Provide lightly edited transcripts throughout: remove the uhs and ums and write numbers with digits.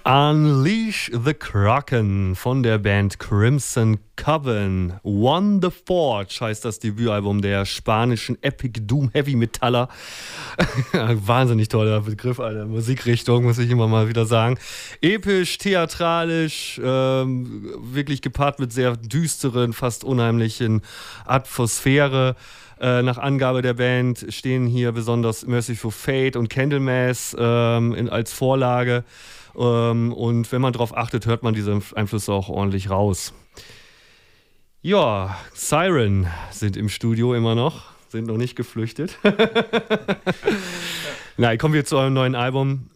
Unleash the Kraken von der Band Crimson Coven. One the Forge heißt das Debütalbum der spanischen Epic Doom Heavy Metaller. Wahnsinnig toller Begriff, Alter. Musikrichtung, muss ich immer mal wieder sagen. Episch, theatralisch, wirklich gepaart mit sehr düsteren, fast unheimlichen Atmosphäre. Nach Angabe der Band stehen hier besonders Merciful Fate und Candlemass als Vorlage. Und wenn man drauf achtet, hört man diese Einflüsse auch ordentlich raus. Ja, Siren sind im Studio immer noch, sind noch nicht geflüchtet. Na, kommen wir zu eurem neuen Album.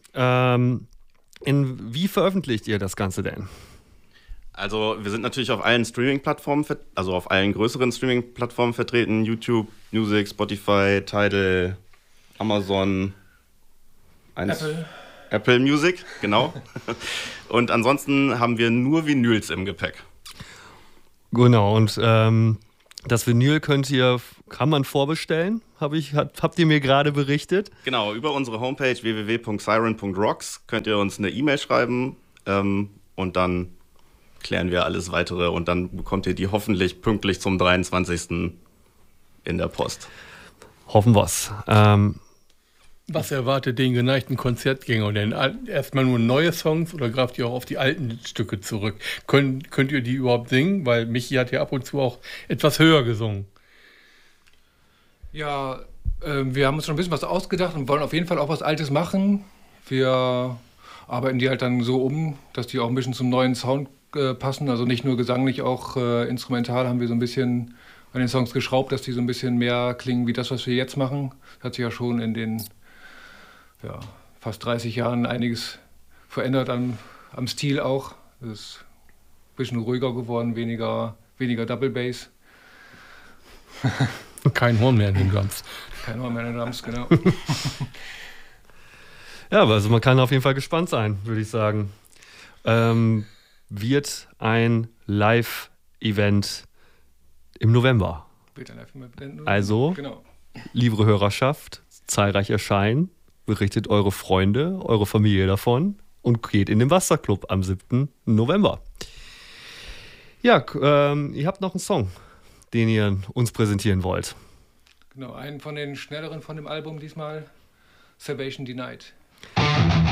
Wie veröffentlicht ihr das Ganze denn? Also wir sind natürlich auf allen Streaming-Plattformen, also auf allen größeren Streaming-Plattformen vertreten. YouTube, Music, Spotify, Tidal, Amazon, Apple Music, genau. Und ansonsten haben wir nur Vinyls im Gepäck. Genau, und das Vinyl kann man vorbestellen, habt ihr mir gerade berichtet. Genau, über unsere Homepage www.siren.rocks könnt ihr uns eine E-Mail schreiben und dann klären wir alles Weitere und dann bekommt ihr die hoffentlich pünktlich zum 23. in der Post. Hoffen wir's. Was erwartet den geneigten Konzertgänger denn? Erstmal nur neue Songs oder greift ihr auch auf die alten Stücke zurück? Könnt ihr die überhaupt singen? Weil Michi hat ja ab und zu auch etwas höher gesungen. Ja, wir haben uns schon ein bisschen was ausgedacht und wollen auf jeden Fall auch was Altes machen. Wir arbeiten die halt dann so um, dass die auch ein bisschen zum neuen Sound passen. Also nicht nur gesanglich, auch instrumental haben wir so ein bisschen an den Songs geschraubt, dass die so ein bisschen mehr klingen wie das, was wir jetzt machen. Das hat sich ja schon in den fast 30 Jahren einiges verändert am Stil auch. Es ist ein bisschen ruhiger geworden, weniger Double Bass. Kein Horn mehr in den Drums. Kein Horn mehr in den Drums, genau. Ja, also man kann auf jeden Fall gespannt sein, würde ich sagen. Wird ein Live-Event im November. Also, genau. Liebe Hörerschaft, zahlreich erscheinen, berichtet eure Freunde, eure Familie davon und geht in den Wasserclub am 7. November. Ja, ihr habt noch einen Song, den ihr uns präsentieren wollt. Genau, einen von den schnelleren von dem Album diesmal, Salvation Denied.